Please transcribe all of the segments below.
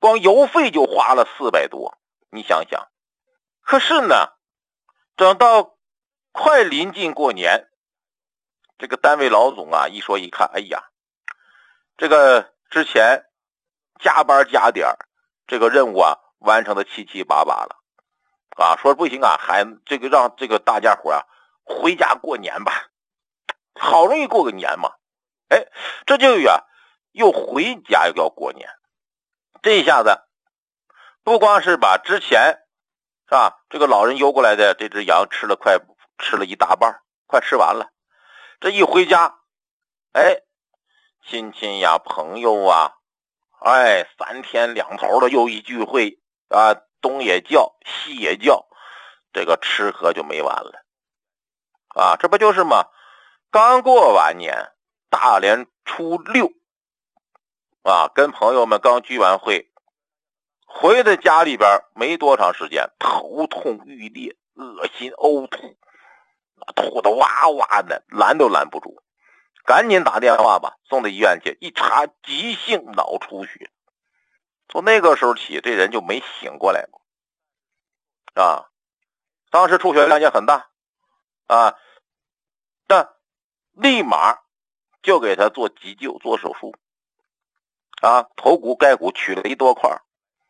光邮费就花了400多，你想想。可是呢，等到快临近过年，这个单位老总啊一说一看，哎呀，这个之前加班加点，这个任务啊完成的七七八八了啊，说不行啊，还这个让这个大家伙啊回家过年吧，好容易过个年嘛。哎，这就又回家又要过年，这一下子不光是把之前是吧这个老人邮过来的这只羊吃了一大半，快吃完了，这一回家，哎，亲戚呀朋友啊，哎，3天2头的又一聚会啊，东也叫西也叫，这个吃喝就没完了啊，这不就是吗？刚过完年，大年初6啊，跟朋友们刚聚完会，回到家里边没多长时间，头痛欲裂，恶心呕吐，吐得哇哇的，拦都拦不住，赶紧打电话吧，送到医院去，一查急性脑出血。从那个时候起，这人就没醒过来过啊。当时出血量也很大啊，但立马就给他做急救做手术啊，头骨盖骨取了1多块。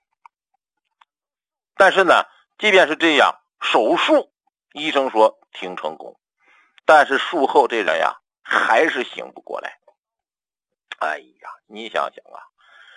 但是呢，即便是这样，手术医生说挺成功，但是术后这人呀还是醒不过来。哎呀，你想想啊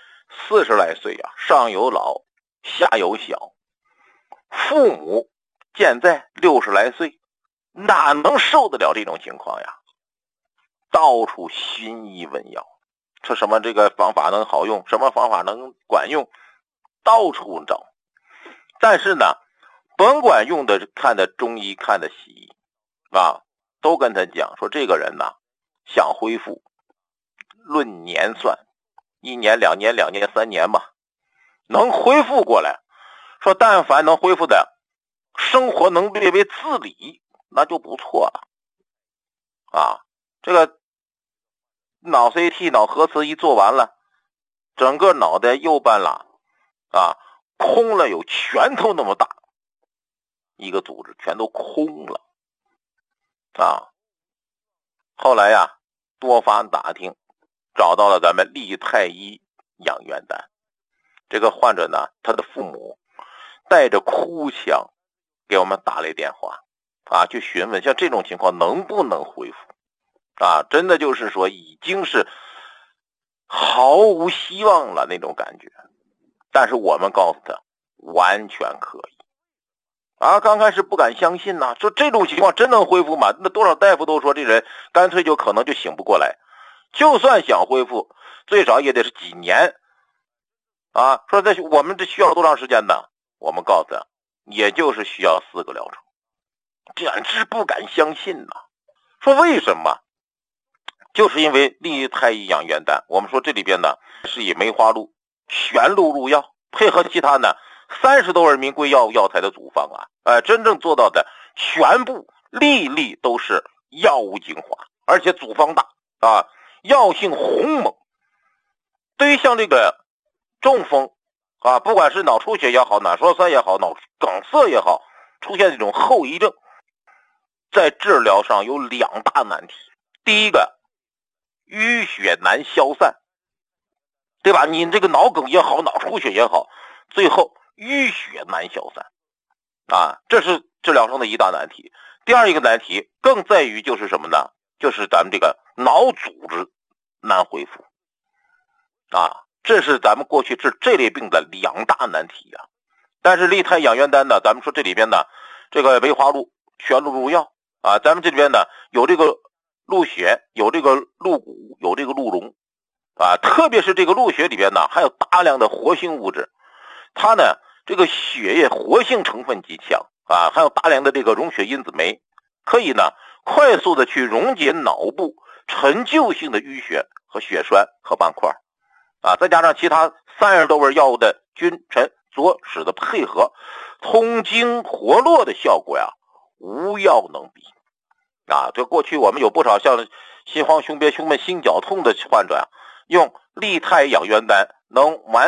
，40来岁啊，上有老下有小，父母健在60来岁，哪能受得了这种情况呀？到处寻医问药，说什么这个方法能好用，什么方法能管用，到处找。但是呢，甭管用的看的中医看的西医啊，都跟他讲说这个人呢想恢复，论年算，1年2年2年3年吧，能恢复过来。说但凡能恢复的，生活能略微自理，那就不错了啊。这个脑 CT 脑核磁一做完了，整个脑袋右半拉啊空了有拳头那么大一个组织，全都空了啊。后来呀多方打听，找到了咱们利太医养元丹。这个患者呢，他的父母带着哭腔给我们打来电话啊，去询问像这种情况能不能恢复啊，真的就是说已经是毫无希望了那种感觉。但是我们告诉他完全可以啊，刚开始不敢相信呐，说这种情况真能恢复吗？那多少大夫都说这人干脆就可能就醒不过来，就算想恢复最少也得是几年啊。说我们这需要多长时间呢？我们告诉他也就是需要4个疗程，简直不敢相信呐。说为什么？就是因为利太医养元丹，我们说这里边呢是以梅花鹿旋鹿入药，配合其他呢30多味名贵药材的组方啊，真正做到的全部粒粒都是药物精华，而且组方大啊，药性宏猛。对于像这个中风啊，不管是脑出血也好，脑栓塞也好，脑梗塞也好，出现这种后遗症，在治疗上有2大难题。第一个，淤血难消散，对吧？你这个脑梗也好，脑出血也好，最后淤血难消散啊，这是治疗上的一大难题。第二一个难题更在于就是什么呢？就是咱们这个脑组织难恢复啊，这是咱们过去治这类病的2大难题啊。但是利太养元丹呢，咱们说这里边呢，这个梅花鹿旋鹿入药啊，咱们这里边呢有这个鹿血，有这个鹿骨，有这个鹿茸啊，特别是这个鹿血里边呢还有大量的活性物质，它呢这个血液活性成分极强啊，还有大量的这个溶血因子酶，可以呢快速的去溶解脑部陈旧性的淤血和血栓和斑块啊，再加上其他30多味药物的君臣佐使的配合，通经活络的效果呀无药能比啊。这过去我们有不少像心慌胸憋胸闷心绞痛的患者呀，用利太养元丹能完